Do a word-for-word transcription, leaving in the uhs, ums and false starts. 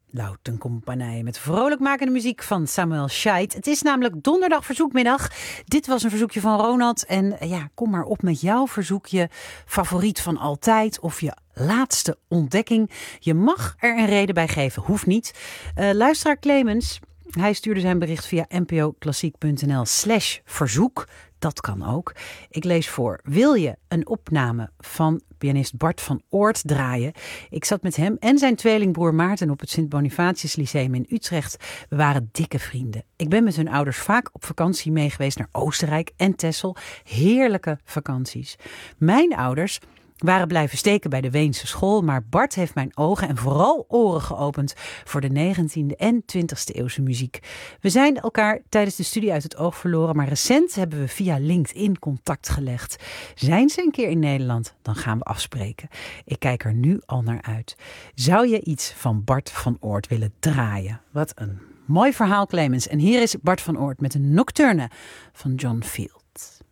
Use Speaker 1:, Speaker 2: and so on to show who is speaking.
Speaker 1: Louten Compagnie met vrolijkmakende muziek van Samuel Scheidt. Het is namelijk donderdag verzoekmiddag. Dit was een verzoekje van Ronald. En ja, kom maar op met jouw verzoekje. Favoriet van altijd of je laatste ontdekking. Je mag er een reden bij geven, hoeft niet. Uh, luisteraar Clemens, hij stuurde zijn bericht via npoklassiek.nl slash verzoek. Dat kan ook. Ik lees voor. Wil je een opname van pianist Bart van Oort draaien? Ik zat met hem en zijn tweelingbroer Maarten op het Sint-Bonifatius Lyceum in Utrecht. We waren dikke vrienden. Ik ben met hun ouders vaak op vakantie mee geweest naar Oostenrijk en Texel. Heerlijke vakanties. Mijn ouders waren blijven steken bij de Weense school, maar Bart heeft mijn ogen en vooral oren geopend voor de negentiende en twintigste eeuwse muziek. We zijn elkaar tijdens de studie uit het oog verloren, maar recent hebben we via LinkedIn contact gelegd. Zijn ze een keer in Nederland, dan gaan we afspreken. Ik kijk er nu al naar uit. Zou je iets van Bart van Oort willen draaien? Wat een mooi verhaal, Clemens. En hier is Bart van Oort met een nocturne van John Field.